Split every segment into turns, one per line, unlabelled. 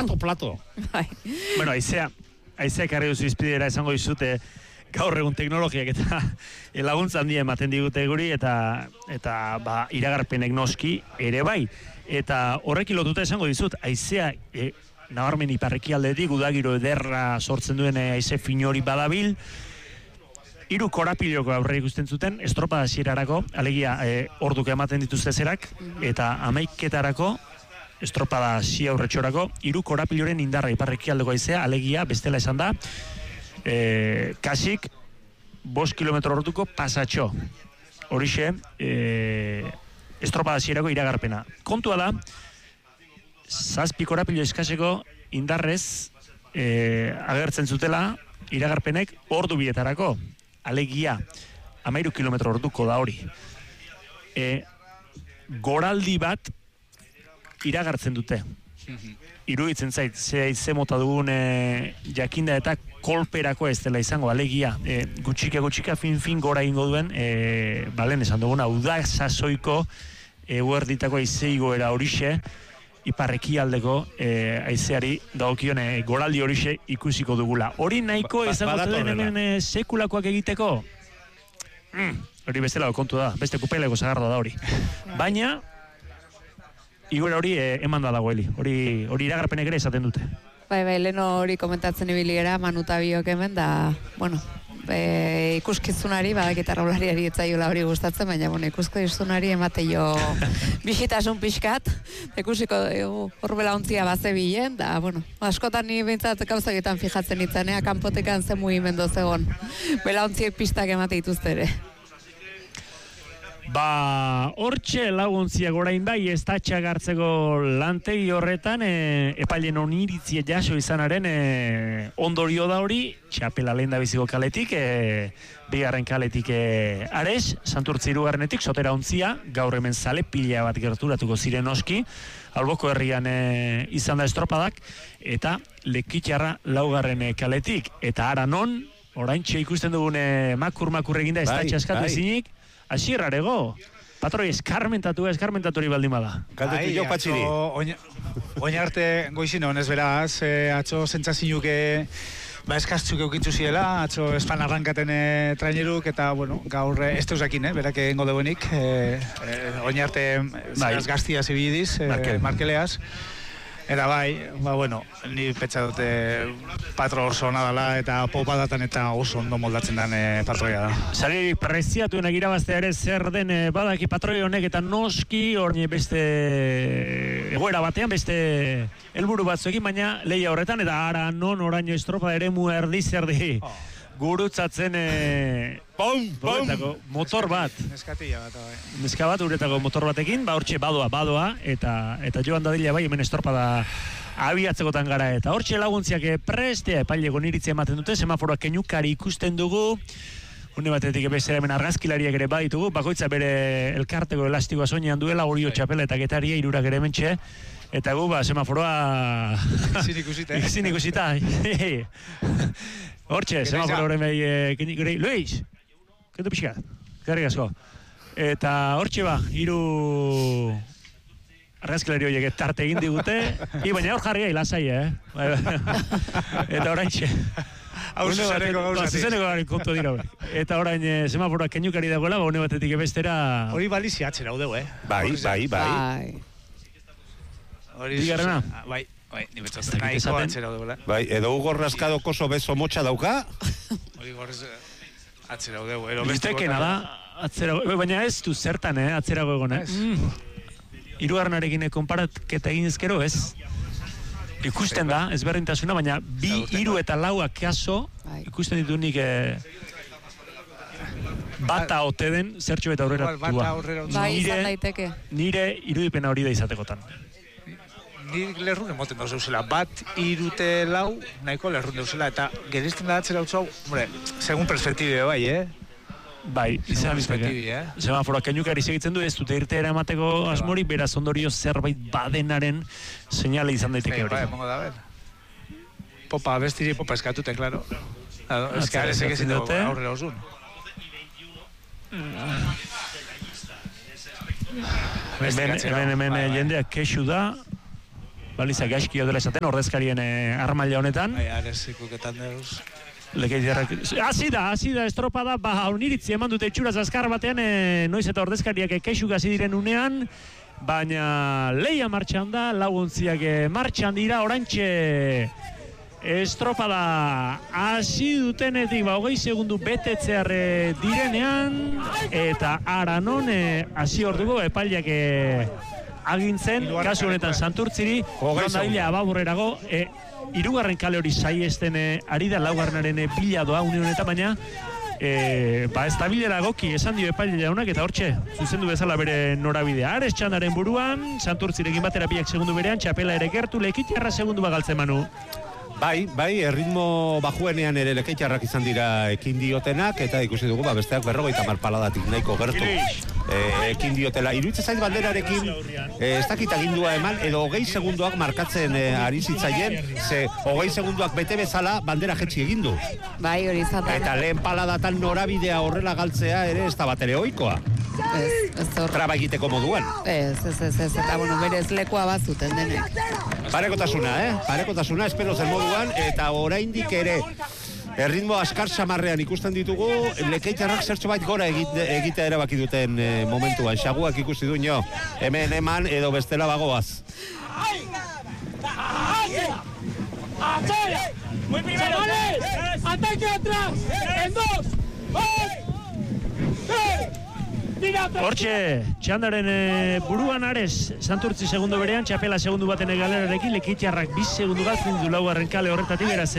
Plato. Bueno, aizea karri duzu izpidera esango dizute gaur egun teknologiak eta laguntza handia ematen digute guri eta iragarpenek noski ere bai. Eta horrekin lotuta esango dizut, aizea nabarmen iparrekialdetik udagiro ederra sortzen duen haize finori badabil. 3 korapiloko aurre ikusten zuten estropada hasierarako, alegia orduk ematen dituzte zerak, eta 11etarako estropada hasi aurretxorako 3 korapiloren indarra iparrekialdeko haizea, alegia bestela esan da, kasik 5 kilometro orduko pasatxo. Horixe, estropada hasierako iragarpena. Kontua da, 7 korapilo eskaseko indarrez agertzen zutela iragarpenek ordu bietarako. Alegia, 13 kilometro orduko da hori. Goraldi bat iragartzen dute. Iruditzen zait, ze mota dugun jakinda eta kolperako ez dela izango, alegia. Gutxika fin gora ingo duen, balen esan duguna, uda sasoiko eguerditako aizeigoera horixe, iparrekialdeko haizeari dagokion goraldi horixe ikusiko dugula. Hori nahiko izango den hemen sekulakoak egiteko? Hori bestela kontu da, beste kupeleko zagardo da hori. Baina, igora hori eman da dagoeli, hori iragarpenek ere esaten dute.
Bai, leno hori komentatzen ibili gara, Manuta biok hemen, da, bueno, ikuskizunari, badakita raulariari etzaiola hori gustatzen, baina, bueno, ikuskizunari emate jo bisitasun pixkat, ikusiko hor belauntzia baze bilen, da, bueno, askotan ni bintzat gauzaketan fijatzen itzenea, kanpotekan ze mugimendu zegon, belauntziek pistak emate dituzte ere.
Hortxe laguntziak orain bai ez da txagartzeko lantegi horretan epailen oniritzie jaso izanaren ondorio da hori, txapela lehen da biziko kaletik, bigarren kaletik Ares, Santurtzi 2. Sotera ontzia, gaur hemen zale pila bat gerturatuko ziren oski, alboko herrian izan da estropadak, eta Lekitxarra 4. kaletik, eta ara non, oraintxe ikusten dugun makur eginda ez da txaskatu ezinik, asierrarego, patroi eskarmentatu hori baldin bada.
Kaldetu jo patxiri.
Oin arte goizin honez beraz, atzo zentzazionuke eskaztzuk eukitzu ziela, atzo espan arrankaten traineruk, eta, bueno, gaur ez teusakin, berak egingo deuenik, oin arte zeraz gaztia zibilidiz, Markeleaz. Eta bai, bueno, ni petxa dute patro oso ona dela eta popa datan eta oso ondo moldatzen den patroia da.
Sari preziatuenak irabaztea ere zer den badaki patroi honek eta noski orne beste egoera batean beste helburu batzuekin, baina lehia horretan eta ara non oraino estropa eremu erdi gurutzatzen motor bat.
Neskatila bat, bai.
Neska bat uretako motor batekin, hortxe badoa eta joan dadila bai hemen estropada abiatzekotan gara eta hortxe laguntziak prestea epaileko niritzea ematen dute, semaforoak kenukari ikusten dugu, une batetik beste hemen argazkilariak ere baditugu, bakoitza bere elkarteko elastikoa soinean duela, Orio txapela eta getaria, 3 ere mentxe, eta gu semaforoa izin ikusita. Hortxe, semaforo horren behi gure, Luis, kentu pixka, garri asko. Eta hortxe 3 argazkilari horiek tarte egin digute, baina hor jarri gai lasai, Eta orain txe. Zuzeneko garen kontu dira hori. Eta orain semaforoak kenukari dagoela, une batetik bestera...
Hori balizi atzera hudeu,
Bai.
Digarrena?
Bai, ni betzatzen nahiko atzera hudeu,
Bai, edo Hugo Rascadoko oso beso motxa dauka?
Hori gorrez atzera hudeu,
Biztekena da, baina ez du zertan, atzerago egon, Hirugarrenarekin konparaketa egin ezkero, ez? Ikusten da, ezberdintasuna, baina 2, 3 eta 4 kaso ikusten ditu nik bata ote den zertxo eta aurrera tua.
Bai, izan daiteke.
Nire irudipena hori da izatekotan.
Nik lerrun emoten dauz eusela, 1, 3, 4, nahiko lerrun dauzela, eta gerezten da atzera hau, segun perspektibe bai,
Bai, izan bizpeke. Semaforoak kenukari segitzen du, ez dute irteera emateko asmori, beraz ondorio zerbait badenaren seinale izan daiteke hori.
Bai, mongo da, Popa, bestiri popa eskatute, klaro. Ez que arezek ezin dugu aurrera osun.
Hemen jendeak kexu da, baliza gaizki dela esaten ordezkarien armaila honetan.
Bai, arezikuketan deuz.
Lekeitiarrak, hasi da estropada, uniritzi eman dute itxuraz azkar batean, noiz eta ordezkariak keixuk hasi diren unean, baina leia martxan da, laguntziak martxan dira, orantxe estropada hasi dutenetik, 20 segundu betetzear direnean, eta aranon hasi orduko epailak agintzen, kasu honetan Santurtziri, rondailea ababurrerago, hirugarren kale hori saiesten ari da, laugarrenaren bila doa une honetan, baina ez da bilera goki esan dio epaile jaunak, eta hortxe, zuzendu bezala bere norabidea. Ares txandaren buruan, Santurtzirekin batera biak segundu berean, txapela ere gertu, Lekeitiarra segundu bagaltzen, Manu.
Bai, erritmo bajuenean ere Lekeitiarrak izan dira ekin diotenak, eta ikusi dugu, besteak 50 paladatik nahiko gertu ekin diotela. Iruditzen zait banderarekin ez dakit agindua eman, edo 20 segunduak markatzen ari zitzaien, ze 20 segunduak bete bezala bandera jetxi egindu.
Bai, hori zaten.
Eta lehen paladatan norabidea horrela galtzea ere ez da bat ere ohikoa.
Ez
Traba egiteko moduan.
Ez, eta berez lekoa bazuten denek.
Parekotasuna, espero zen moduan, eta oraindik ere erritmo askar samarrean ikusten ditugu, Lekeitiarrak zertxo bait gora egitea erabaki duten momentuan. Xaguak ikusi du nio, hemen eman edo bestela bagoaz.
¡Ataque atrás! ¡En 2!
Hortxe, txandaren buruan Ares, Santurtzi segundu berean, txapela segundu baten galerarekin, Lekeitiarrak 2 segundu galtzen du laugarren kale horretatik, beraz,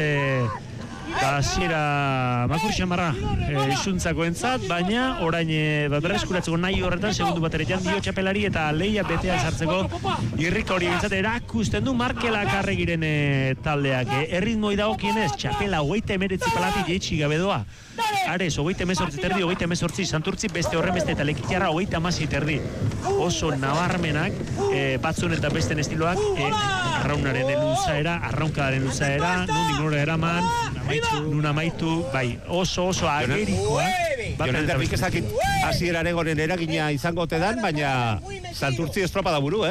hasiera makur xamarra isuntzako entzat, baina orain berreskuratzeko nahi horretan segundu batera dio txapelari eta leia betean sartzeko irrika hori bintzat erakusten du Markela Karregiren taldeak. Erritmoi dagokienez, txapela 39 palatik jeitsi gabe doa. Ares, 38 terdi, 38 Santurtzi, beste horren beste eta Lekeitiarra 36 terdi. Oso nabarmenak, batzun eta besten estiloak, arraunaren luzaera, arraunkadaren luzaera, nondik nora eraman, nun amaitu, bai, oso agerikoa.
Jonen derrik ezakit hasiera Egonen eragina izango tedan, baina Santurtzi estropada buru,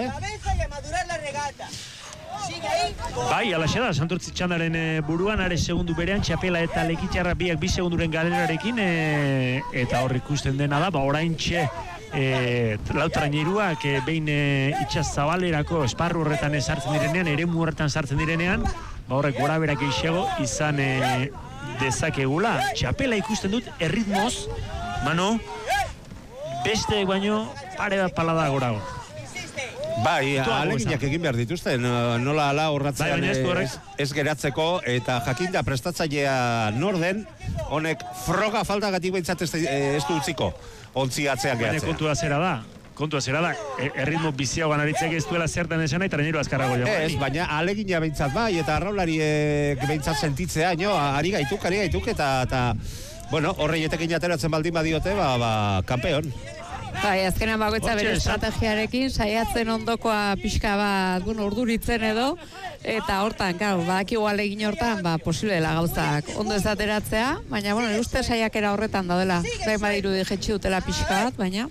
Bai, alaxe da, Santurtzi txandaren buruan, Ares segundu berean, txapela eta Lekeitiarra biak 2 segunduren galerarekin, eta hor ikusten dena da, oraintxe lautraineruak behin itxas zabalerako esparru horretan sartzen direnean, eremu horretan sartzen direnean, horrek gora berak eixego izan dezakegula. Txapela ikusten dut erritmoz, Manu, beste baino pare bat palada gorago.
Bai, aleginak egin behar dituzten, nola ala horratzean ez geratzeko, eta jakinda prestatzailea norden, honek froga faltagatik behintzat ez du utziko, ontzi atzean geratzea.
Kontua zera da, erritmo biziagoan aritzek ez duela zertan esan nahi, traineru azkarrago jo.
Ez, baina alegina behintzat bai, eta arraulariek behintzat sentitzea, ari gaituk, eta bueno, horreietekin ateratzen baldin badiote, kampeon.
Bai, azkenean bakoitza bere estrategiarekin, saiatzen ondokoa pixka bat, urduritzen edo, eta hortan, badakigu alegin hortan, posible dela gauzak ondo ez ateratzea, baina, uste saiakera horretan daudela, behin badirudi jetxi dutela pixka bat, baina...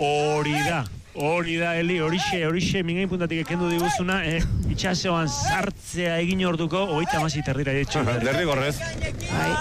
Hori da, Eli, horixe mingain puntatik ekendu diguzuna, itxaseoan sartzea egin orduko, 36 terdira jetxi.
Derrigorrez.
Bai.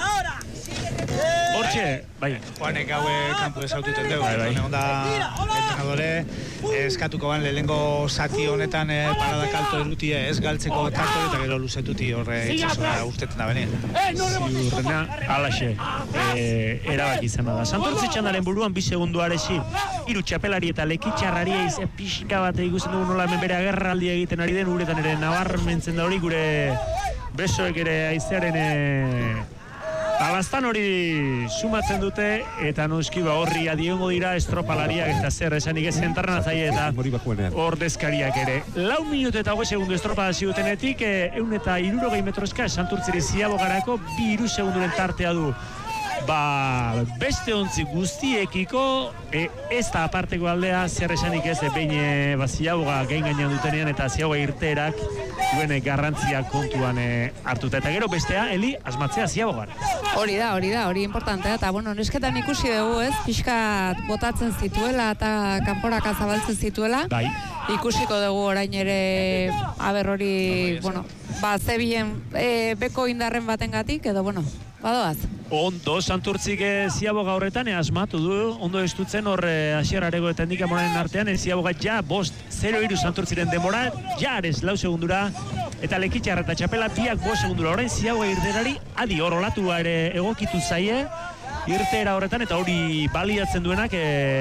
Hortxe, bai.
Juanek haue kanpu ezaututen dugu. Bai. Onda, entrenadore, eskatuko ban lehenengo zati honetan parada kalto erutia ez galtzeko kalto eta gero luzetuti horre itxasora urteten da benien.
Ziurrena, alaxe, erabaki izan da. Santurtzi txandaren buruan 2 segundu Aresi, 3 txapelari eta Lekeitiarrari pixka bat ikusten dugu nola hemen bere agerraldia egiten ari den, uretan ere nabarmentzen da hori, gure besoek ere aizearen Alaztan hori sumatzen dute, eta noski horri adiongo dira estropalariak eta zer esanik ez zentarren atzaile eta ordezkariak ere. 4 minutu eta 20 segundu estropada ziutenetik, 160 metroska Santurtziri ziabogarako 2 segunduren tartea du Beste ontzi guztiekiko ez da aparteko aldea zer esanik ez behin ziaboga gain gainean dutenean eta ziaboga irteerak duen garrantzia kontuan hartuta. Eta gero bestea, Eli, asmatzea ziabogan.
Hori da, importantea. Eta, bueno, nesketan ikusi dugu, ez? Pixkat botatzen zituela eta kanporaka zabaltzen zituela.
Bai.
Ikusiko dugu orain ere, hori, bueno, zebien beko indarren batengatik, edo, bueno, badoaz.
Ondo, Santurtzik ziaboga horretan asmatu du, ondo estutzen hor Asier Arego eta Endika Moranen artean, ziaboga ja 5-0 Santurtziren demora, ja ares 4 segundura, eta Lekitxarra eta Txapela biak 5 segundura, orain ziaboga irterari, adi hor olatua ere egokitu zaie, irtera horretan, eta hori baliatzen duenak,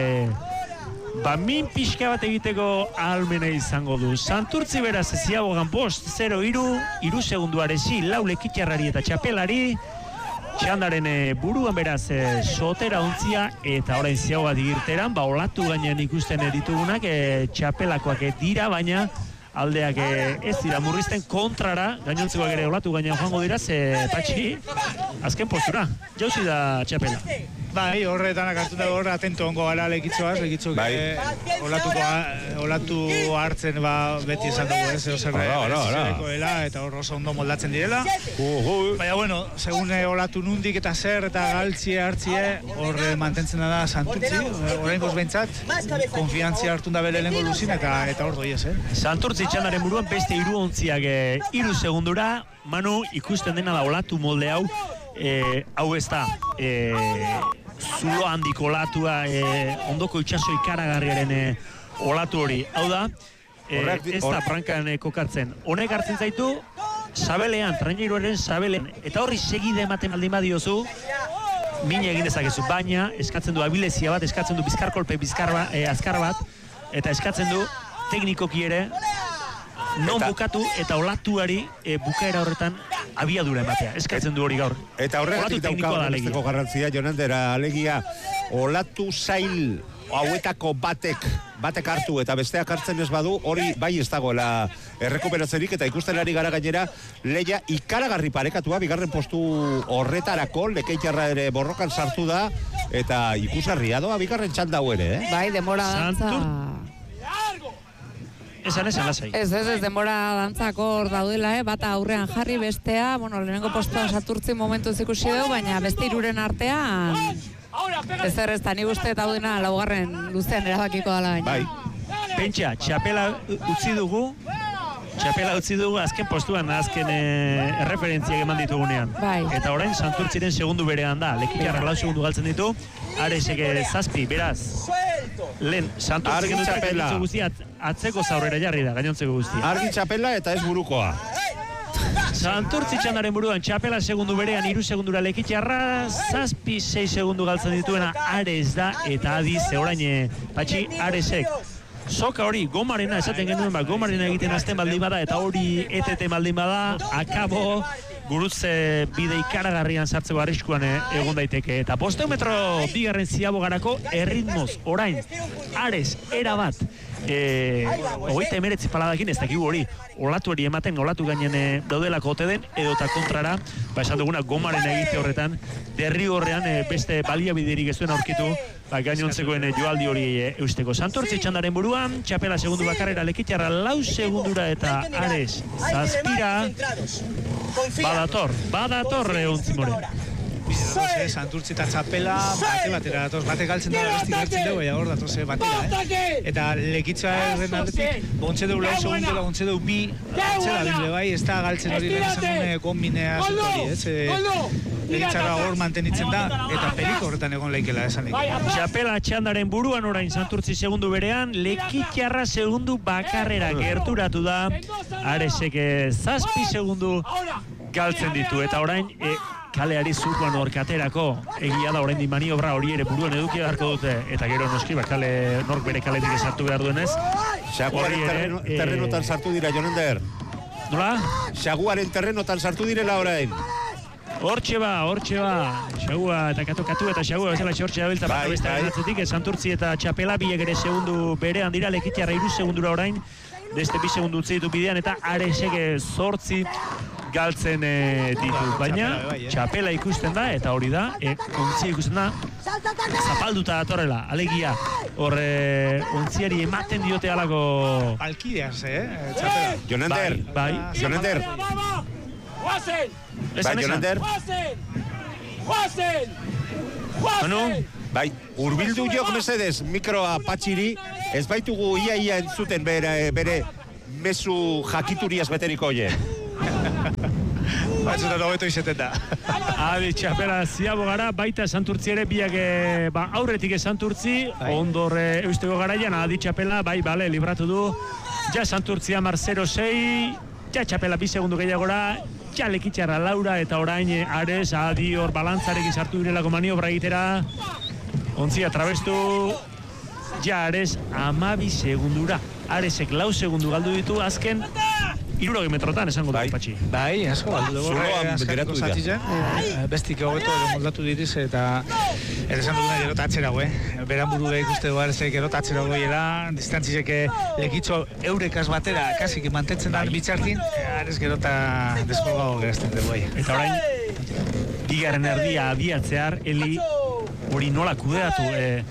min pixka bat egiteko ahalmena izango du. Santurtzi beraz ziabogan 5-0 3 segundu aresi, 4 Lekitxarrari eta Txapelari, txandaren buruan beraz sotera ontzia eta orain ziagoa digirteran, olatu gainean ikusten ditugunak txapelakoak dira, baina aldeak ez dira murrizten kontrara, gainontzekoak ere olatu gainean joango dira, patxi, azken postura, jauzi da Txapela.
Bai, horretan akartuta hor atento ongo gara Lekitxoaz, olatu hartzen beti esan dugu, ez? Eta hor oso ondo moldatzen direla. Baina, bueno, segun olatu nundik eta zer eta galtzie hartzie, hor mantentzen da Santurtzi, orain goz behintzat, konfiantzia hartun da bere lehenko luzin, eta hor doiez,
Santurtzi txandaren buruan beste 3 ontziak 3 segundura, Manu ikusten dena da olatu molde hau, hau ez da, zulo handiko olatua, ondoko itxaso ikaragarriaren olatu hori. Hau da, ez da brankan kokatzen. Honek hartzen zaitu, sabelean, traineroaren sabelean, eta horri segide ematen baldin badiozu, min egin dezakezu, baina eskatzen du abilezia bat, eskatzen du bizkarkolpe azkar bat, eta eskatzen du teknikoki ere, non bukatu eta olatuari bukaera horretan abiadura ematea. Eskatzen du hori gaur.
Eta horregatik dauka besteko garrantzia, Jonandera, alegia olatu zail hauetako batek hartu eta besteak hartzen ez badu, hori bai ez dagoela errekuperatzerik, eta ikusten ari gara gainera lehia ikaragarri parekatua, bigarren postu horretarako, Lekeitarra ere borrokan sartu da, eta ikusarria doa bigarren txanda hau ere,
Bai, demora dantza.
Esan lasai. Ez,
denbora dantzako hor daudela, bata aurrean jarri, bestea, lehenengo postuan Santurtzi momentu ikusi dugu, baina beste 3 artean, ezer ez da, nik uste daudena laugarren luzean erabakiko dela baina.
Bai, pentsa, Txapela utzi dugu azken postuan, azken erreferentziak eman ditugunean.
Bai.
Eta orain Santurtziren segundu berean da, Lekitxarra 4 segundu galtzen ditu, Aresek 7, beraz. Lehen, Santurtzik Txapela atzeko zaurrera jarri da, gainontzeko guztia.
Argi Txapela eta ez burukoa.
Santurtzi txandaren buruan, Txapela segundu berean, 3 segundura Lekitxarra, 6 segundu galtzen dituena Ares da, eta adiz, orain, patxi, Aresek. Soka hori, gomarena esaten genuen, gomarena egiten azten baldin bada, eta hori eteten baldin bada, akabo, gurutze bide ikaragarrian sartzeko arriskuan egon daiteke. Eta 500 metro bigarren ziabogarako erritmoz, orain, Ares, erabat, 39 paladakin, ez dakigu hori, olatu hori ematen, olatu gainen daudelako ote den, edota kontrara, esan duguna gomaren egite horretan, derrigorrean beste baliabiderik ez duen aurkitu, gainontzekoen joaldi hori eusteko. Santurtzi txandaren buruan, Txapela segundu bakarrera, Lekitxarra 4 segundura eta Ares 7, badator ontzimore.
Santurtzi eta Txapela batera datoz, bate galtzen dara besti galtzen dugu, hor datoz batera, Eta Lekitxarren aldetik, gontze dugu 4 segundura, gontze dugu 2, galtzera dile bai, ez da galtzen hori lehen esan dune konbinea hori, Lekitxarra hor mantenitzen da, eta peliko horretan egon leikela esanik.
Txapela txandaren buruan orain, Santurtzi segundu berean, Lekitxarra segundu bakarrera gerturatu da, Aresek 7 segundu galtzen ditu, eta orain, kaleari zurkoan orkaterako egia da orain di maniobra hori ere buruan eduki beharko dute, eta gero noski nork bere kaletik sartu behar duenez.
Xaguaren terrenotan sartu dira, Jonander.
Nola?
Xaguaren terrenotan sartu direla orain.
Hortxe ba, Xagua eta katu eta Xagua bezala hortxe dabiltza bata beste atzetik, Santurtzi eta Txapela biek ere segundu berean dira, Lekitxarra 3 segundura orain, beste 2 segundu utzi ditu bidean, eta Aresek 8 galtzen ditu, baina txapela ikusten da, eta hori da, ontzia ikusten da, zapalduta datorrela, alegia, ontziari ematen diote alako...
Alkideaz, txapela.
Jonander,
Bai.
Jonander. Bai, Jonander.
Manu?
Bai, urbildu jok mesedez mikroa patxiri, ez baitugu ia entzuten bere mezu jakituriaz beteriko oie.
Batzutan hobeto izeten da.
Adi, txapela ziabo gara, baita Santurtzi ere biak aurretik Santurtzi, ondor eusteko garaian, adi txapela, bai, bale, libratu du, ja Santurtzi 0-6, ja txapela 2 segundu gehiagora, ja lekitxarra Laura, eta orain Ares, adi hor balantzarekin sartu direlako maniobra egitera, ontzia trabestu, ja Ares 12 segundura. Aresek 4 segundu galdu ditu, azken 60 metrotan esango dugu patxi.
Bai, asko galdu dugu.
Zuloan geratu dira.
Bestik hobeto moldatu diriz eta esan duguna gerota atzerago, Beran buru da ikuste dugu Aresek gerota atzerago goiela, distantzizek lekitxo eurekaz batera, kasik mantentzen da bitxartin, Ares gerota deskolgago gerazten dugu.
Eta orain, bigarren erdia abiatzear, Eli hori nola kudeatu,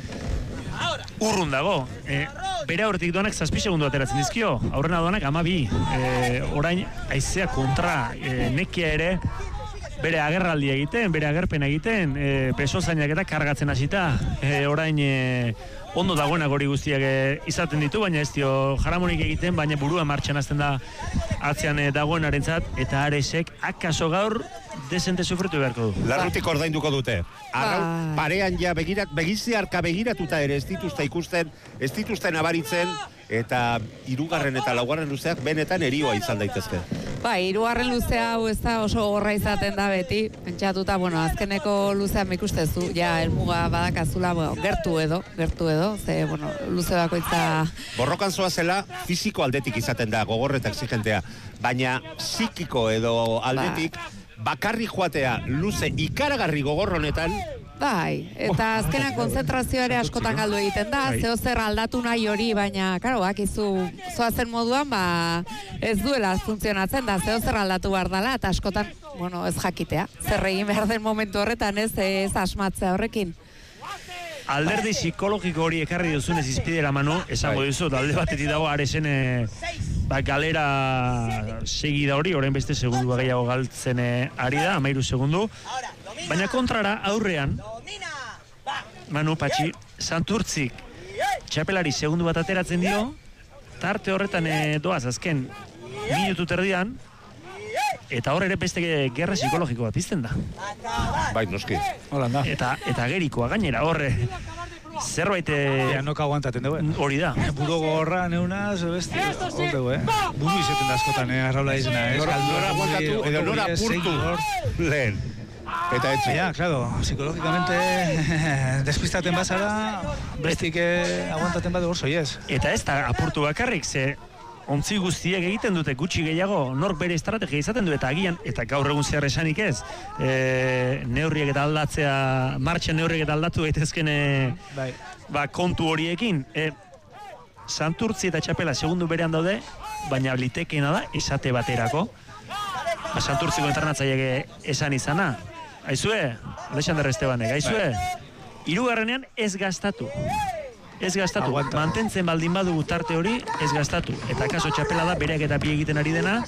urrun dago, bere aurretik doanak 7 segundu ateratzen dizkio, aurrena doanak 12, orain aizea kontra, nekia ere, bere agerraldia egiten, bere agerpena egiten, pesozainak eta kargatzen hasita, orain ondo dagoenak hori guztiak izaten ditu, baina ez dio jaramonik egiten, baina burua martxan hasten da atzean dagoenarentzat, eta Aresek akaso gaur desente sufritu beharko du.
Larrutik ordainduko dute. Arraun parean ja begiziarka begiratuta ere ez dituzten abaritzen, eta 3. eta 4. luzeak benetan erioa izan daitezke.
Bai, 3. luzea hau ez da oso gorra izaten da beti, pentsatuta, azkeneko luzean ikustezu, ja, elmuga badakazula, gertu edo, ze, luze bakoitza...
Borrokan zoazela, fisiko aldetik izaten da, gogor eta exigentea, baina psikiko edo aldetik, bakarri joatea, luze ikaragarri gogor honetan,
bai, eta azkenan konzentrazioa ere askotan galdu egiten da, zeo zer aldatu nahi hori, baina, karo, bakizu zoazen moduan, ez duela funtzionatzen da, zeo zer aldatu behar dela, eta askotan, ez jakitea, zer egin behar den momentu horretan, ez asmatzea horrekin.
Alderdi psikologiko hori ekarri duzunez izpidera, Manu, esango dizut, alde batetik dago Aresen galera segida hori, orain beste segundu gehiago galtzen ari da, 13 segundu, baina kontrara aurrean, Manu, Patxi, Santurtzik txapelari segundu bat ateratzen dio, tarte horretan doaz azken minutu terdian, eta hor ere beste gerra psikologiko bat pizten da.
Bai, noski.
Eta gerikoa gainera, horre zerbait...
Ja, noka aguantaten dugu,
Hori da.
Buru gogorra neuna, zebesti, hor dugu, Buru izeten da askotan, arraula izena,
Nora aguantatu, edo nora apurtu. Lehen. Eta etxe.
Ja, claro, psikologikamente despistaten bazara, bestik aguantaten badu hor zoiez.
Eta ez da apurtu bakarrik, ze ontzi guztiek egiten dute gutxi gehiago, nork bere estrategia izaten du, eta agian, eta gaur egun zehar esanik ez, neurriek eta aldatzea, martxan neurriek eta aldatu gaitezken kontu horiekin. Santurtzi eta txapela segundu berean daude, baina litekeena da, esate baterako. Santurtziko entrenatzaileak esan izana. Aizue, Alexander Estebanek, aizue, 3. ez gastatu. Ez gastatu, mantentzen baldin badugu tarte hori, ez gastatu. Eta kaso txapela da, bereak eta bi egiten ari dena,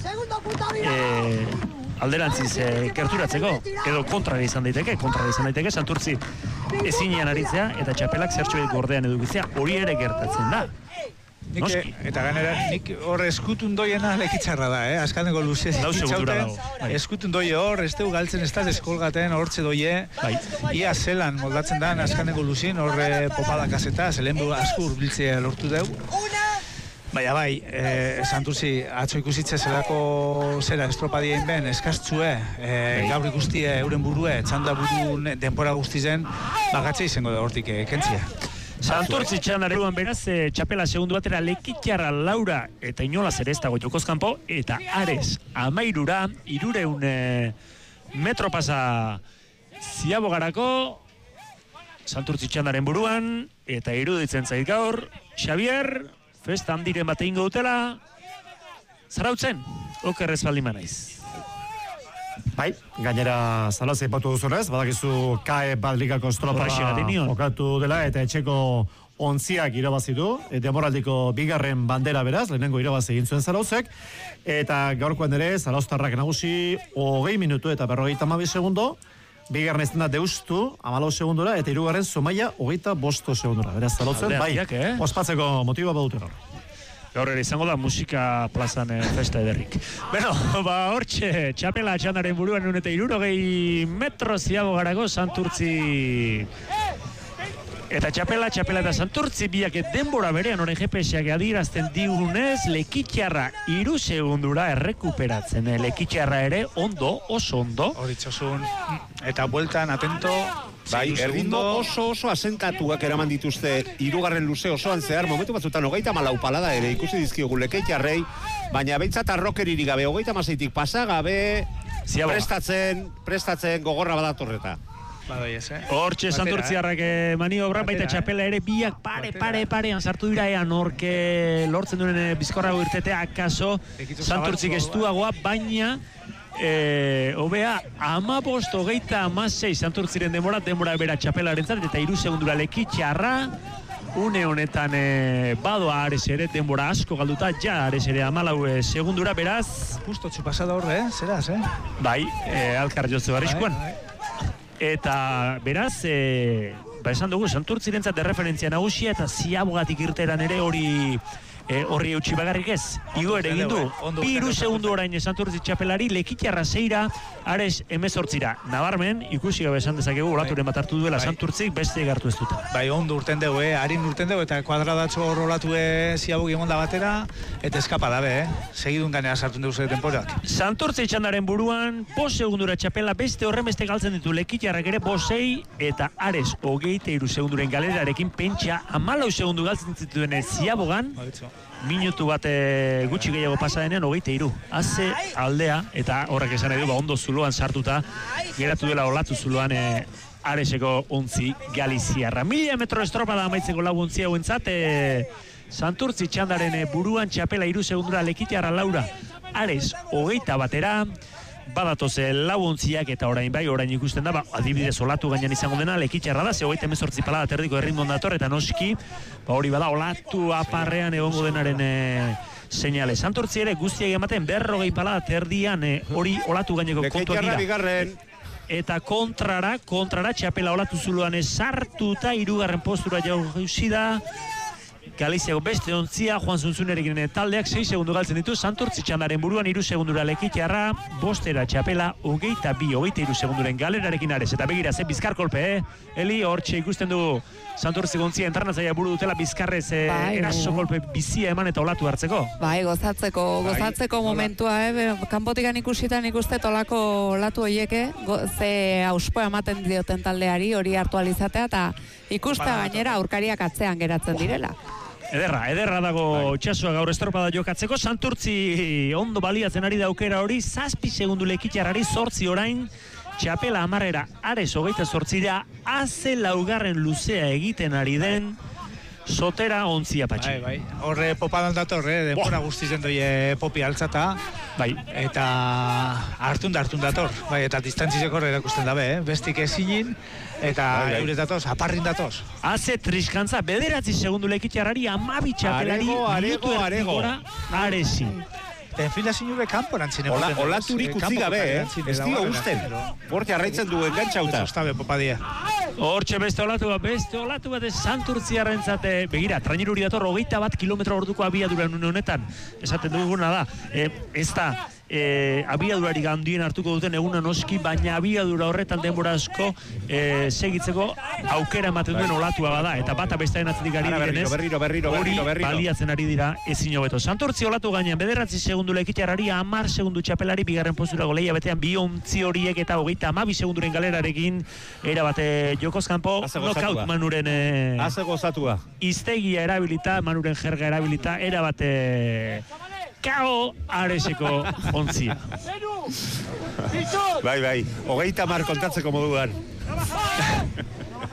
alderantziz gerturatzeko, edo kontra izan daiteke, Santurtzi ezinean aritzea, eta txapelak zertxoet gordean edukitzea, hori ere gertatzen da.
Eta ganera, nik hor eskutun doiena lekitzarra da, askaneko luze zikitzauten, eskutun doie hor, ez dugu galtzen ez da deskolgaten, hortze doie, ia zelan moldatzen da, askaneko luzin, hor popadak azeta, zelen du asko urbiltzea lortu dugu. Baina bai, Santurtzi atzo ikusitze zelako zera estropadien ben, eskastzue, gaur ikustie euren burue, txanda burun denpora guztizen, bagatze izango da hortik kentzia.
Santurtzi txandareruan beraz, txapela segundu batera lekitxarra Laura eta Inolaz ere ez dago jokozkanpo, eta Ares 13, 300 metro pasa ziabogarako, Santurtzi txandaren buruan, eta iruditzen zait gaur, Xavier, festan diren bat egingo dutela, zarautzen, okerrez baldin manaiz.
Bai, gainera zalaz aipatu duzunez, badakizu KAE bat ligako estropa jokatu dela eta etxeko ontziak irabazi du, denboraldiko bigarren bandera beraz, lehenengo irabazi egin zuen Zarauzek, eta gaurkoan ere Zarauztarrak nagusi 20 minutu eta 52 segundo, bigarren izan da Deustu 14 segundora, eta hirugarren Zumaia 25 segundora. Beraz, Zarautzen, bai, ospatzeko motiba badute gaur.
Gaur ere izango da musika plazan festa ederrik. Beno, hortxe, txapela txandaren buruan nun eta 60 metro ziago garago Santurtzi. Eta txapela eta Santurtzi biak denbora berean orain GPS-ak adierazten digunez, Lekitxarra 3 segundura errekuperatzen. Lekitxarra ere ondo, oso ondo.
Horitzosun, eta bueltan atento.
Bai, erritmo oso asentatuak eraman dituzte hirugarren luze osoan zehar, momentu batzutan 34 palada ere ikusi dizkiogu Lekitxarrei, baina behintzat arrokeririk gabe, 36tik pasa gabe, prestatzen gogorra badatorreta.
Hortxe Santurtziarrak maniobra, baita txapela ere biak parean sartu dira ean norke lortzen duen bizkorrago irtetea akaso Santurtzik estuagoa, baina hobea 15-26 Santurtziren denbora bera txapelaren zart, eta 3 segundura Lekitxarra une honetan badoa Ares ere denbora asko galduta, ja Ares ere 14 segundura, beraz
justo txupasada horre, zeraz,
bai, alkar jotze barrizkoan. Eta beraz, esan dugu, Santurtzirentzat referentzia nagusia eta ziabogatik irteran ere horri eutxi bagarrik ez. Igo ere egin du, 2 segundu orain Santurtzi txapelari, Lekitxarra 6, Ares 18. Nabarmen, ikusi gabe esan dezakegu, olaturen bat hartu duela Santurtzik, beste egartu ez dute.
Bai, ondo urten dugu, harin urten dugu, eta kuadradatxo hor olatu ziabuk egon da batera, eta eskapa dabe, segidun ganea sartu dugu temporak.
Santurtzi txandaren buruan, 5 segundura txapela, beste horren beste galtzen ditu Lekitxarrak ere 5 eta Ares 23 segunduren galerarekin pentsa 14 segundu galtzen zituen ziabogan, minutu bat gutxi gehiago pasa denean 23. Haze aldea, eta horrek esan edo, ondo zuloan sartuta, geratu dela olatu zuloan Areseko ontzi Galiziarra. 1000 metro estropada amaitzeko lau ontzia huentzat, Santurtzi txandaren buruan txapela 3 segundura Lekitxarra Laura, Ares 21 batera, badatoz lau ontziak eta orain ikusten da, adibidez olatu gainean izango dena Lekitxarra da, 38 palada terdiko erritmon dator, eta noski, hori bada olatu aparrean egongo denaren seinale. Santurtzi ere guztiak ematen 40 palada terdian hori olatu gaineko kontuak dira. Eta kontrara txapela olatu zuloan sartuta 3. postura jauzi da Galiziako beste ontzia, Juan Zunzunerekin taldeak 6 segundu galtzen ditu, Santurtzi txandaren buruan 3 segundura Lekitxarra, bostera txapela 22-23 segunduren galerarekin Ares. Eta begira, ze bizkar kolpe, Eli, hortxe ikusten du Santurtzi ontzia entrenatzailea buru dutela bizkarrez eraso kolpe bizia eman eta olatu hartzeko.
Bai, gozatzeko momentua, kanpotikan ikusten olako olatu horieke, ze auspoa ematen dioten taldeari hori hartu alizatea, eta ikusta gainera aurkariak atzean geratzen direla.
Ederra dago txasua gaur estropada jokatzeko. Santurtzi ondo baliatzen ari da aukera hori, 7 segundu Lekitxarrari, 8 orain, txapela 10 Ares 28, haze laugarren luzea egiten ari den Sotera ontzia patxi.
Bai. Horre popadan dator, denbora guztizen doi popi altzata.
Bai.
Eta hartun dator. Bai, eta distantzizeko horre erakusten dabe, bestik ezinin. Eta eurez datoz, aparrin datoz.
Haze triskantza, 9 segundu Lekitxarrari, 12 txapelari, minutu ertikora, Aresi.
Eta enfila zinure kanporan zine.
Olaturik utzi gabe, ez dio usten. Horti arraitzen du engantxauta.
Zostabe, popadia.
Hortxe beste olatu bat Santurtziarrentzat, begira, traineruri dator 21 kilometro orduko abiadura honetan. Esaten duguna da, ez da abiadurari handien hartuko duten eguna noski, baina abiadura horretan denbora asko segitzeko aukera ematen duen olatua bada, eta bata bestearen atzetik ari direnez, hori baliatzen ari dira ezin hobeto. Santurtzi olatu gainean, 9 segundu Lekitxarrari, 10 segundu txapelari, bigarren posturako lehia betean, bi ontzi horiek eta 12 segunduren galerarekin, erabate jokozkanpo, knockout Manuren iztegia erabilita, Manuren jerga erabilita, erabate Kao Areseko ontzia.
Bai, 30 kontatzeko moduan.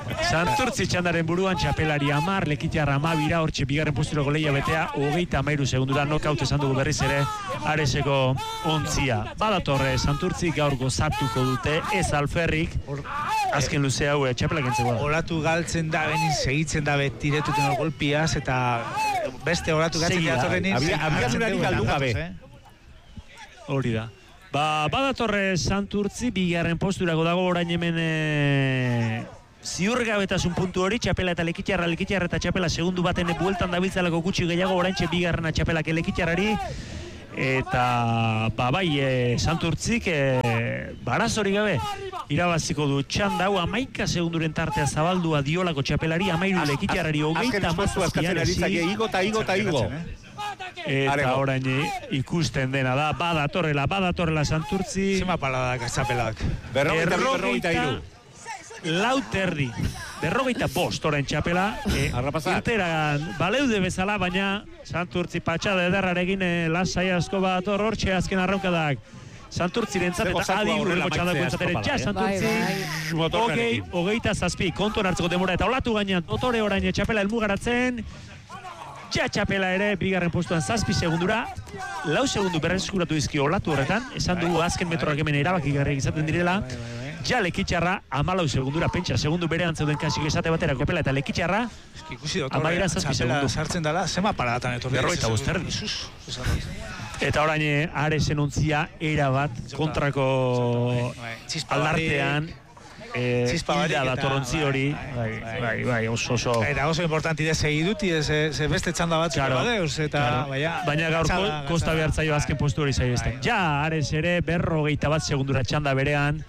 Santurtzi txandaren buruan txapelari 10, Lekitarra 12, hortxe bigarren posturako lehia betea, 33 segundura nokaut esan dugu berriz ere Areseko ontzia. Badatorre Santurtzi gaur gozatuko dute, ez alferrik, azken luze hau txapela kentzeko da.
Olatu galtzen da, benin segitzen da betiretuten golpiaz, eta beste olatu galtzen datorrenin.
Abiasunari galdu gabe.
Hori da. Badatorre Santurtzi, bigarren posturako dago orain hemen ziurgabetasun puntu hori, txapela eta Lekitarra eta txapela segundu baten bueltan dabiltzalako gutxi gehiago, oraintxe bigarrena txapelak Lekitarrari, eta Santurtzik barazori gabe irabaziko du txanda hau 11 segunduren tartea zabaldua diolako txapelari, 13 Lekitarrari, 37
igo.
Eta orain ikusten dena da, badatorrela Santurtzi.
Zema paladak txapelak.
Berrogeita
Lauterdi, 45 orain txapela, irteran baleude bezala, baina Santurtzi patxada ederrarekin lasai asko bat hortxe azken arraukadak. Santurtzirentzat eta adi urreleko txandako entzateren, ja Santurtzi, 27, kontuan hartzeko demora, eta olatu gainean, dotore orain txapela elmugaratzen, ja txapela ere, bigarren postuan 7 segundura, 4 segundu berreskuratu dizki olatu horretan, esan dugu azken metroak hemen erabakigarriak izaten direla, ja Lekitarra 14 segundura, pentsa, segundu berean zeuden kasik esate batera kopela eta Lekitarra
ikusi dotore, txapela sartzen dala, zema paradatan etorri.
45. Eta orain Aresen ontzia erabat kontrako aldartean hilda datorrontzi hori, oso.
Eta oso importanti de segidut, ze beste txanda batzuk badeuz, eta
baina gaur kosta behartzaio azken postu hori zaibezten. Ja, Ares ere 41 segundura txanda berean,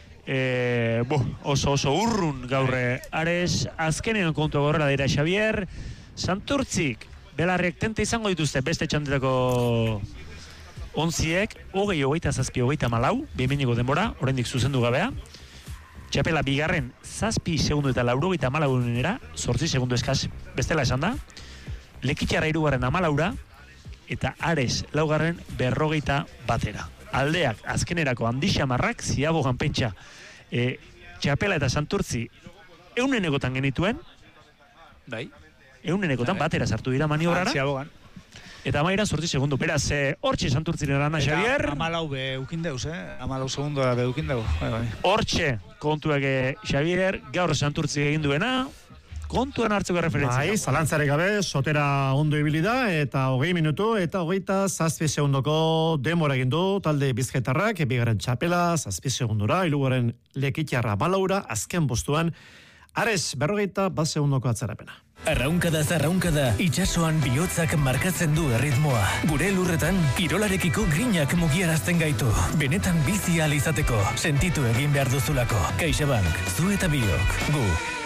oso urrun gaurre Ares, azkenean kontua gorrela dira Xavier, Santurtzik, belarriak tente izango dituzte beste txandetako onziek, 27, 34, behimeniko denbora, oraindik zuzendu gabea, txapela bigarren 7 segundu eta 94 8 segundu eskaz bestela esan da, Lekitarra 3 14 eta Ares 4 41. Aldeak azkenerako handixamarrak ziabogan pentsa txapela eta Santurtzi 100 genituen, eunenekotan batera sartu dira maniobrara, eta maira 8 segundu. Beraz, hortxe Santurtziren lana, Xavier.
14 eukindeuz, 14 segundu eukindeu.
Hortxe kontuak Xavier, gaur Santurtzi egin duena, kontuan hartzeko referentzia.
Zalantzarek gabe, sotera ondo ibili da, eta 20 minutu, eta 27 segundoko demora egin du talde bizkaitarrak, bigarren txapela, 7 segundura, hirugarren Lekitarra 4, azken postuan, Ares 41 segundoko atzarapena.
Arraunkada, itsasoan bihotzak markatzen du erritmoa. Gure lurretan, kirolarekiko grinak mugiarazten gaitu. Benetan bizi ahal izateko, sentitu egin behar duzulako. CaixaBank, zu eta biok, gu.